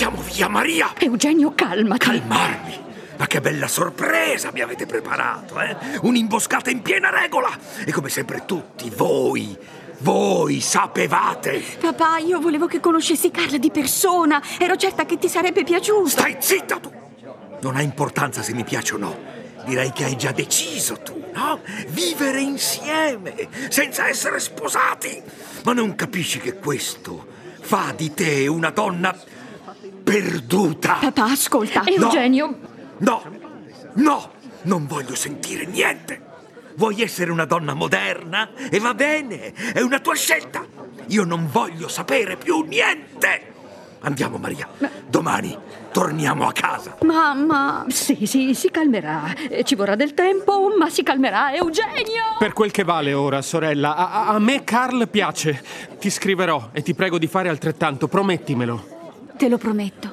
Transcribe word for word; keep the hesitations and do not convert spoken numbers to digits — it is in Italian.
Portiamo via Maria! Eugenio, calmati! Calmarmi? Ma che bella sorpresa mi avete preparato, eh? Un'imboscata in piena regola! E come sempre tutti voi, voi sapevate! Papà, io volevo che conoscessi Carl di persona. Ero certa che ti sarebbe piaciuto. Stai zitta tu! Non ha importanza se mi piace o no. Direi che hai già deciso tu, no? Vivere insieme, senza essere sposati. Ma non capisci che questo fa di te una donna perduta? Papà, ascolta. No. Eugenio... No, no, non voglio sentire niente. Vuoi essere una donna moderna? E va bene, è una tua scelta. Io non voglio sapere più niente. Andiamo, Maria. Domani torniamo a casa. Mamma... Sì, sì, si calmerà. Eh, Ci vorrà del tempo, ma si calmerà. Eugenio! Per quel che vale ora, sorella, a, a me Carl piace. Ti scriverò e ti prego di fare altrettanto, promettimelo. Te lo prometto.